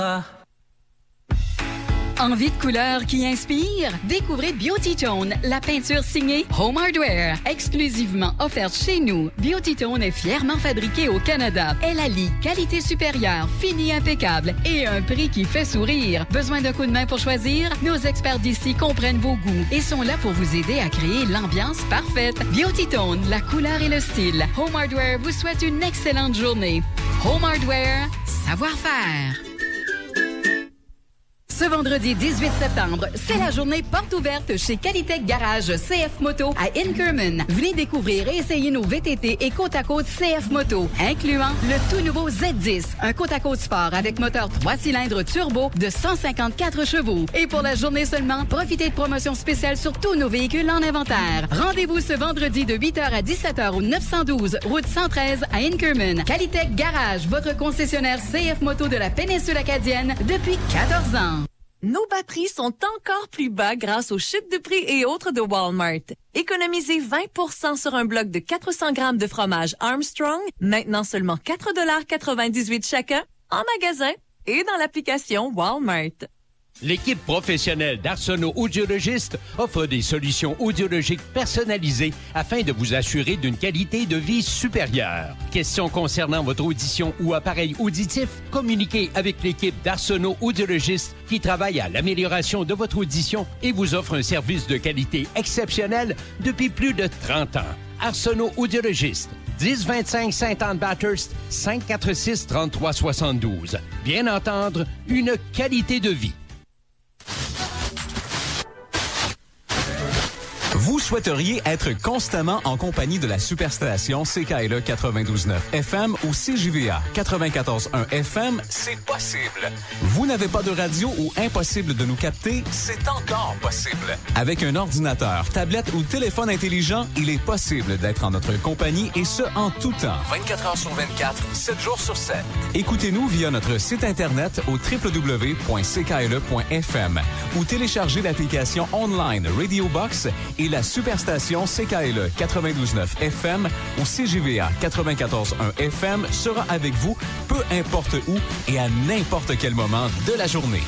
Envie de couleurs qui inspire? Découvrez Beauty Tone, la peinture signée Home Hardware, exclusivement offerte chez nous. Beauty Tone est fièrement fabriquée au Canada. Elle allie qualité supérieure, fini impeccable et un prix qui fait sourire. Besoin d'un coup de main pour choisir? Nos experts d'ici comprennent vos goûts et sont là pour vous aider à créer l'ambiance parfaite. Beauty Tone, la couleur et le style. Home Hardware vous souhaite une excellente journée. Home Hardware, savoir-faire. Ce vendredi 18 septembre, c'est la journée porte ouverte chez Qualitech Garage CF Moto à Inkerman. Venez découvrir et essayer nos VTT et côte à côte CF Moto, incluant le tout nouveau Z10, un côte à côte sport avec moteur 3 cylindres turbo de 154 chevaux. Et pour la journée seulement, profitez de promotions spéciales sur tous nos véhicules en inventaire. Rendez-vous ce vendredi de 8h à 17h au 912 route 113 à Inkerman. Qualitech Garage, votre concessionnaire CF Moto de la péninsule acadienne depuis 14 ans. Nos bas prix sont encore plus bas grâce aux chutes de prix et autres de Walmart. Économisez 20% sur un bloc de 400 grammes de fromage Armstrong, maintenant seulement 4,98 chacun, en magasin et dans l'application Walmart. L'équipe professionnelle d'Arsenault Audiologistes offre des solutions audiologiques personnalisées afin de vous assurer d'une qualité de vie supérieure. Questions concernant votre audition ou appareil auditif? Communiquez avec l'équipe d'Arsenault Audiologistes qui travaille à l'amélioration de votre audition et vous offre un service de qualité exceptionnel depuis plus de 30 ans. Arsenault Audiologistes, 1025 Sainte-Anne-Bathurst, 546-3372. Bien entendre, une qualité de vie. Vous souhaiteriez être constamment en compagnie de la superstation CKLE 92.9 FM ou CJVA 94.1 FM? C'est possible. Vous n'avez pas de radio ou impossible de nous capter? C'est encore possible. Avec un ordinateur, tablette ou téléphone intelligent, il est possible d'être en notre compagnie et ce, en tout temps. 24 heures sur 24, 7 jours sur 7. Écoutez-nous via notre site Internet au www.ckle.fm ou téléchargez l'application online Radio Box et la superstation CKLE 92.9 FM ou CJVA 94.1 FM sera avec vous peu importe où et à n'importe quel moment de la journée.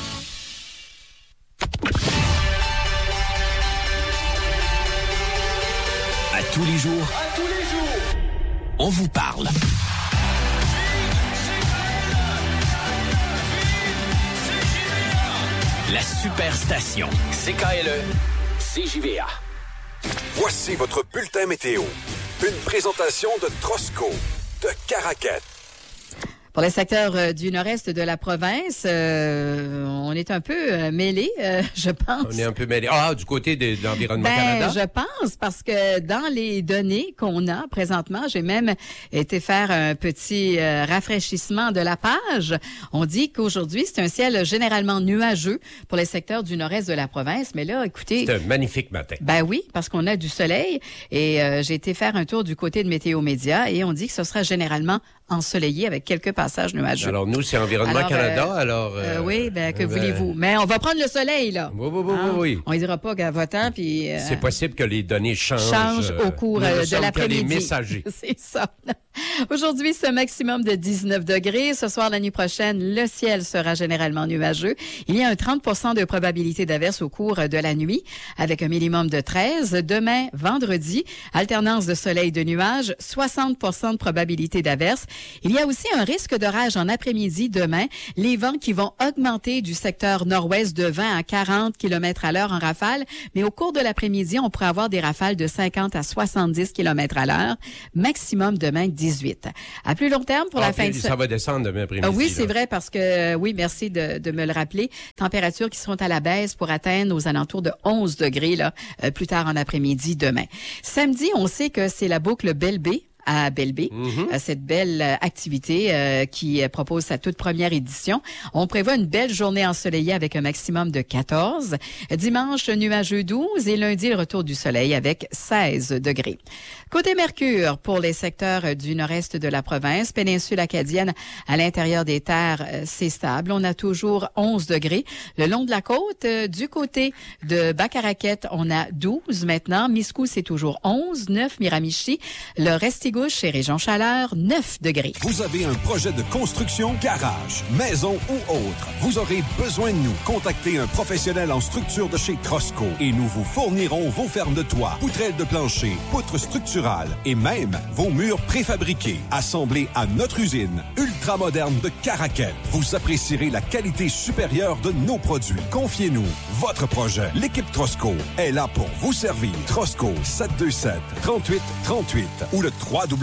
À tous les jours, on vous parle. La superstation CKLE CJVA. Voici votre bulletin météo. Une présentation de Trosco, de Caraquet. Pour le secteur du nord-est de la province, on est un peu mêlés, je pense. On est un peu mêlés. Ah, du côté de l'Environnement Canada? Je pense, parce que dans les données qu'on a présentement, j'ai même été faire un petit rafraîchissement de la page. On dit qu'aujourd'hui, c'est un ciel généralement nuageux pour les secteurs du nord-est de la province. Mais là, écoutez... C'est un magnifique matin. Ben oui, parce qu'on a du soleil. Et j'ai été faire un tour du côté de Météo Média et on dit que ce sera généralement ensoleillé avec quelques passages nuageux. Alors, nous, c'est Environnement Canada, oui, que voulez-vous? Mais on va prendre le soleil, là. Oui. On ne dira pas qu'à votant, puis... c'est possible que les données changent au cours de l'après-midi. Les messagers. C'est ça. Aujourd'hui, c'est un maximum de 19 degrés. Ce soir, la nuit prochaine, le ciel sera généralement nuageux. Il y a un 30% de probabilité d'averse au cours de la nuit, avec un minimum de 13. Demain, vendredi, alternance de soleil et de nuages, 60% de probabilité d'averse. Il y a aussi un risque d'orage en après-midi demain. Les vents qui vont augmenter du secteur nord-ouest de 20 à 40 km à l'heure en rafale. Mais au cours de l'après-midi, on pourrait avoir des rafales de 50 à 70 km à l'heure. Maximum demain, 18. À plus long terme, pour la fin de semaine. Ça va descendre demain après-midi. Oui, c'est vrai, parce que, oui, merci de me le rappeler. Températures qui seront à la baisse pour atteindre aux alentours de 11 degrés, là, plus tard en après-midi demain. Samedi, on sait que c'est la boucle Belle-Baie à Belle-Baie, cette belle activité qui propose sa toute première édition. On prévoit une belle journée ensoleillée avec un maximum de 14. Dimanche, nuageux 12 et lundi, le retour du soleil avec 16 degrés. Côté Mercure, pour les secteurs du nord-est de la province, péninsule acadienne, à l'intérieur des terres, c'est stable. On a toujours 11 degrés. Le long de la côte, du côté de Bacaraquet, on a 12 maintenant. Miscou, c'est toujours 11, 9 Miramichi. Le Restigouche Mascouche et région Chaleur, 9 degrés. Vous avez un projet de construction, garage, maison ou autre. Vous aurez besoin de nous. Contactez un professionnel en structure de chez Trosco et nous vous fournirons vos fermes de toit, poutrelles de plancher, poutres structurales et même vos murs préfabriqués. Assemblés à notre usine ultramoderne de Caraquet. Vous apprécierez la qualité supérieure de nos produits. Confiez-nous votre projet. L'équipe Trosco est là pour vous servir. Trosco 727-3838 ou le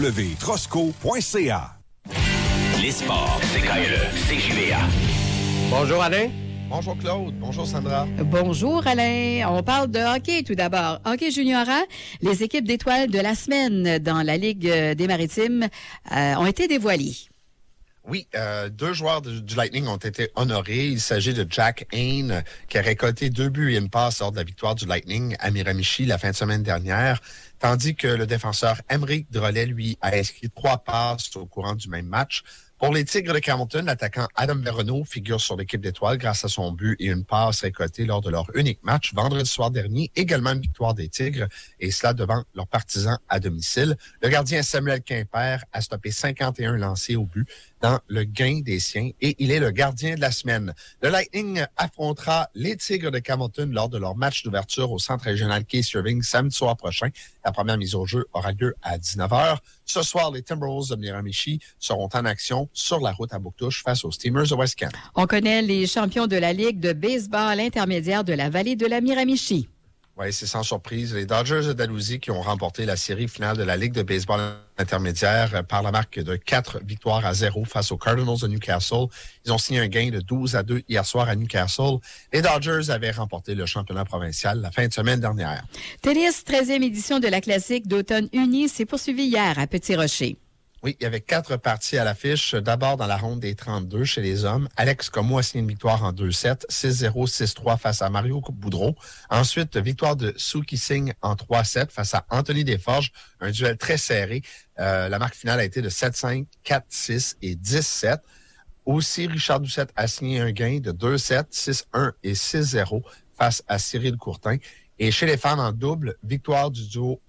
www.trosco.ca. Les sports, CKLE, CJVA. Bonjour Alain. Bonjour Claude, bonjour Sandra. Bonjour Alain. On parle de hockey tout d'abord. Hockey junior A, les équipes d'étoiles de la semaine dans la Ligue des Maritimes ont été dévoilées. Oui, 2 joueurs du Lightning ont été honorés. Il s'agit de Jack Hayne, qui a récolté 2 buts et une passe lors de la victoire du Lightning à Miramichi la fin de semaine dernière, tandis que le défenseur Aymeric Drolet, lui, a inscrit 3 passes au courant du même match. Pour les Tigres de Carleton, l'attaquant Adam Veronneau figure sur l'équipe d'étoiles grâce à son but et une passe récoltée lors de leur unique match vendredi soir dernier, également une victoire des Tigres, et cela devant leurs partisans à domicile. Le gardien Samuel Quimper a stoppé 51 lancés au but dans le gain des siens et il est le gardien de la semaine. Le Lightning affrontera les Tigres de Carleton lors de leur match d'ouverture au centre régional Case Irving samedi soir prochain. La première mise au jeu aura lieu à 19h. Ce soir, les Timberwolves de Miramichi seront en action sur la route à Bouctouche face aux Steamers de West Kent. On connaît les champions de la Ligue de baseball intermédiaire de la vallée de la Miramichi. Oui, c'est sans surprise. Les Dodgers de Dalhousie qui ont remporté la série finale de la Ligue de baseball intermédiaire par la marque de 4-0 face aux Cardinals de Newcastle. Ils ont signé un gain de 12-2 hier soir à Newcastle. Les Dodgers avaient remporté le championnat provincial la fin de semaine dernière. Tennis, 13e édition de la Classique d'automne unie s'est poursuivie hier à Petit-Rocher. Oui, il y avait 4 parties à l'affiche. D'abord, dans la ronde des 32 chez les hommes, Alex Comeau a signé une victoire en 2-7, 6-0, 6-3 face à Mario Boudreau. Ensuite, victoire de Soo Ki-sing en 3-7 face à Anthony Desforges. Un duel très serré. La marque finale a été de 7-5, 4-6 et 10-7. Aussi, Richard Doucette a signé un gain de 2-7, 6-1 et 6-0 face à Cyril Courtin. Et chez les femmes en double, victoire du duo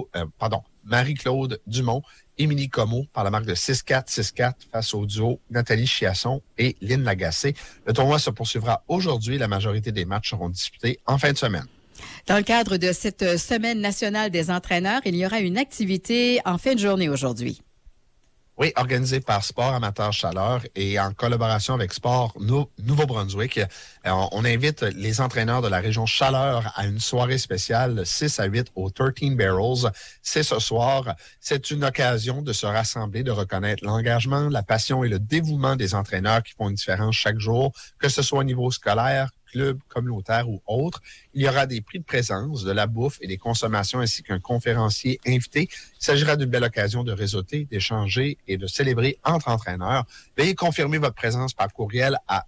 Marie-Claude Dumont, Émilie Comeau par la marque de 6-4, 6-4 face au duo Nathalie Chiasson et Lynn Lagacé. Le tournoi se poursuivra aujourd'hui. La majorité des matchs seront disputés en fin de semaine. Dans le cadre de cette Semaine nationale des entraîneurs, il y aura une activité en fin de journée aujourd'hui. Oui, organisé par Sport Amateur Chaleur et en collaboration avec Sport Nouveau-Brunswick. On invite les entraîneurs de la région Chaleur à une soirée spéciale 6 à 8 au 13 Barrels. C'est ce soir. C'est une occasion de se rassembler, de reconnaître l'engagement, la passion et le dévouement des entraîneurs qui font une différence chaque jour, que ce soit au niveau scolaire, club, communautaire ou autre. Il y aura des prix de présence, de la bouffe et des consommations ainsi qu'un conférencier invité. Il s'agira d'une belle occasion de réseauter, d'échanger et de célébrer entre entraîneurs. Veuillez confirmer votre présence par courriel à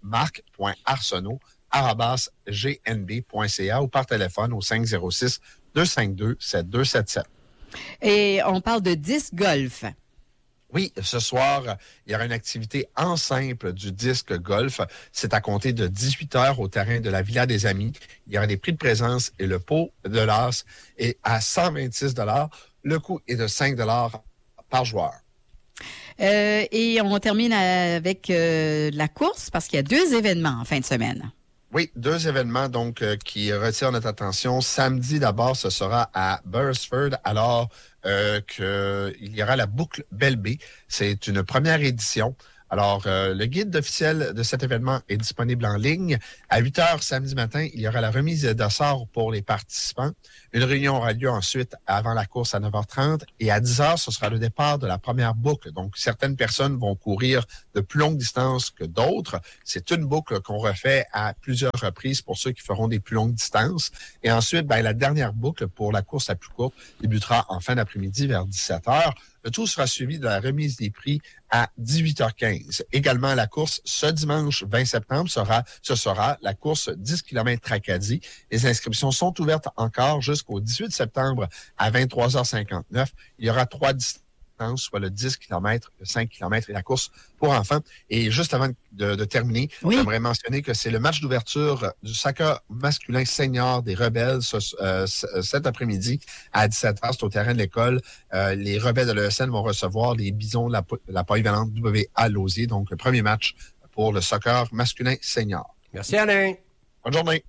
marc.arsenault@gnb.ca ou par téléphone au 506-252-7277. Et on parle de disc golf. Oui, ce soir, il y aura une activité en simple du disque golf. C'est à compter de 18h au terrain de la Villa des Amis. Il y aura des prix de présence et le pot de l'as est à 126 $. Le coût est de 5 $ par joueur. Et on termine avec la course parce qu'il y a 2 événements en fin de semaine. Oui, 2 événements donc qui retirent notre attention. Samedi, d'abord, ce sera à Beresford, alors qu'il y aura la boucle Belle-Baie. C'est une première édition. Alors, le guide officiel de cet événement est disponible en ligne. À 8h samedi matin, il y aura la remise de sorts pour les participants. Une réunion aura lieu ensuite avant la course à 9h30. Et à 10h, ce sera le départ de la première boucle. Donc, certaines personnes vont courir de plus longues distances que d'autres. C'est une boucle qu'on refait à plusieurs reprises pour ceux qui feront des plus longues distances. Et ensuite, la dernière boucle pour la course la plus courte débutera en fin d'après-midi vers 17h. Le tout sera suivi de la remise des prix à 18h15. Également, la course ce dimanche 20 septembre ce sera la course 10 km Tracadie. Les inscriptions sont ouvertes encore jusqu'au 18 septembre à 23h59. Il y aura 3 distances distance, soit le 10 km, le 5 km et la course pour enfants. Et juste avant de terminer, j'aimerais mentionner que c'est le match d'ouverture du soccer masculin senior des Rebelles cet après-midi à 17h. C'est au terrain de l'école. Les Rebelles de l'ESN vont recevoir les Bisons de la polyvalente WA Lausier. Donc, le premier match pour le soccer masculin senior. Merci, Alain. Bonne journée.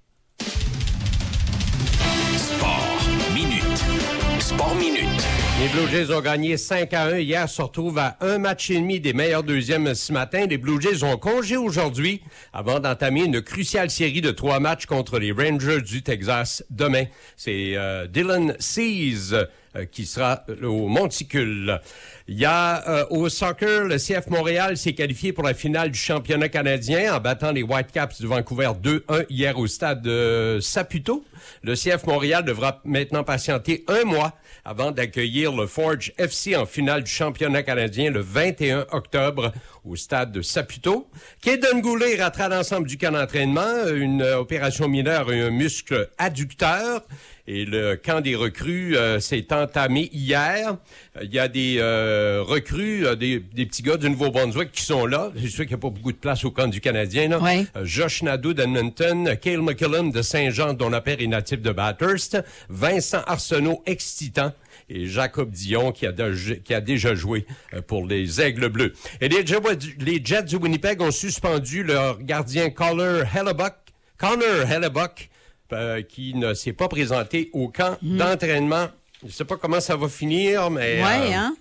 Sport Minute. Les Blue Jays ont gagné 5-1 hier, se retrouvent à un match et demi des meilleurs deuxièmes ce matin. Les Blue Jays ont congé aujourd'hui avant d'entamer une cruciale série de 3 matchs contre les Rangers du Texas demain. C'est Dylan Cease qui sera au monticule. Il y a au soccer, le CF Montréal s'est qualifié pour la finale du championnat canadien en battant les Whitecaps de Vancouver 2-1 hier au stade de Saputo. Le CF Montréal devra maintenant patienter 1 mois avant d'accueillir le Forge FC en finale du championnat canadien le 21 octobre au stade de Saputo. Kaden Goulet ratera l'ensemble du camp d'entraînement, une opération mineure et un muscle adducteur. Et le camp des recrues s'est entamé hier. Il y a des recrues, des petits gars du Nouveau-Brunswick qui sont là. C'est sûr qu'il n'y a pas beaucoup de place au camp du Canadien. Là. Oui. Josh Nadeau d'Edmonton, Cale McKillum de Saint-Jean, dont le père est natif de Bathurst, Vincent Arsenault, Excitant, et Jacob Dion, qui a déjà joué pour les Aigles Bleus. Et les Jets du Winnipeg ont suspendu leur gardien Connor Hellebuck, qui ne s'est pas présenté au camp d'entraînement. Je ne sais pas comment ça va finir, mais... Oui, hein?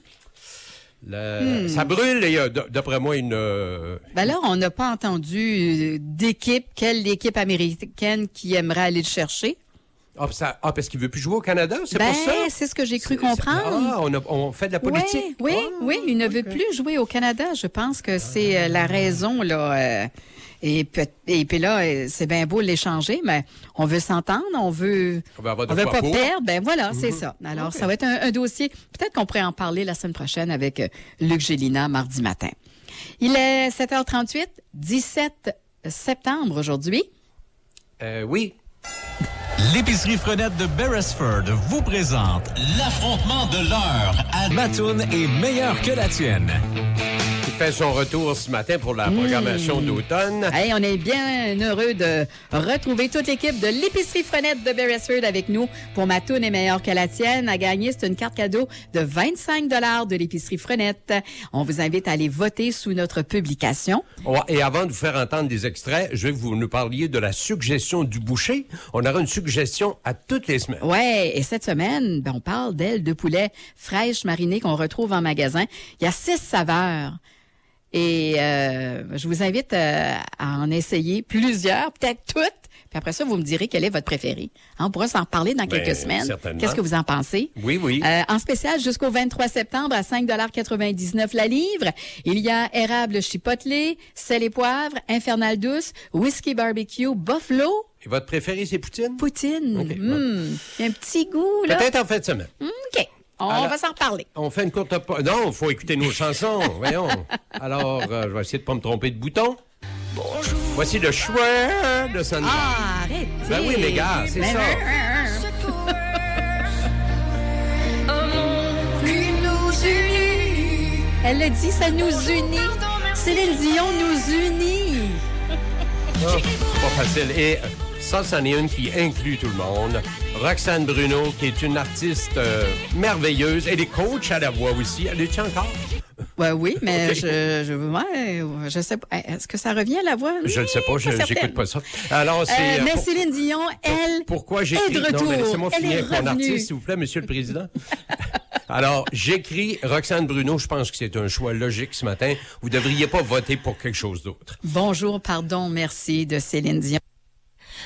Ça brûle, et d'après moi, une... Ben là, on n'a pas entendu d'équipe, quelle équipe américaine qui aimerait aller le chercher. Parce qu'il veut plus jouer au Canada, c'est pour ça? C'est ce que j'ai cru comprendre. On fait de la politique. Oui, il ne veut plus jouer au Canada. Je pense que c'est la raison, là... Et puis là, c'est bien beau l'échanger, mais on veut s'entendre, on veut pas perdre. Ben voilà, c'est ça. Alors, ça va être un dossier. Peut-être qu'on pourrait en parler la semaine prochaine avec Luc Gélina, mardi matin. Il est 7h38, 17 septembre aujourd'hui. Oui. L'épicerie Frenette de Beresford vous présente l'affrontement de l'heure à Mattoon est meilleure que la tienne. Qui fait son retour ce matin pour la programmation d'automne. Hey, on est bien heureux de retrouver toute l'équipe de l'épicerie Frenette de Beresford avec nous pour Ma toune est meilleure que la tienne. À gagner, c'est une carte cadeau de 25 $ de l'épicerie Frenette. On vous invite à aller voter sous notre publication. Ouais, et avant de vous faire entendre des extraits, je vais que vous nous parliez de la suggestion du boucher. On aura une suggestion à toutes les semaines. Ouais, et cette semaine, on parle d'ailes de poulet fraîches marinées qu'on retrouve en magasin. Il y a 6 saveurs. Et je vous invite à en essayer plusieurs, peut-être toutes. Puis après ça, vous me direz quel est votre préféré. On pourra s'en reparler dans quelques semaines. Certainement. Qu'est-ce que vous en pensez? Oui. En spécial, jusqu'au 23 septembre, à 5,99 $ la livre, il y a érable chipotelé, sel et poivre, infernal douce, whisky barbecue, buffalo. Et votre préféré, c'est poutine? Poutine. Okay, Il y a un petit goût, là. Peut-être en fin de semaine. OK. On va s'en reparler. On fait une courte... Non, il faut écouter nos chansons. Voyons. Alors, je vais essayer de pas me tromper de bouton. Bonjour. Voici le choix de Sandra. Ah, arrêtez. Ben oui, les gars, c'est ça. Elle l'a dit, ça nous unit. Céline Dion nous unit. Pas facile. Et ça, c'en est une qui inclut tout le monde. Roxane Bruno, qui est une artiste merveilleuse. Elle est coach à la voix aussi. Elle est-tu encore? Oui, mais okay. je sais pas. Est-ce que ça revient à la voix? Je ne sais pas, j'écoute pas ça. Alors, c'est. Mais Céline Dion, elle. Pourquoi j'écris? Est de retour. Non, mais laissez-moi finir avec mon artiste, s'il vous plaît, Monsieur le Président. Alors, j'écris Roxane Bruno. Je pense que c'est un choix logique ce matin. Vous ne devriez pas voter pour quelque chose d'autre. Bonjour, pardon, merci de Céline Dion.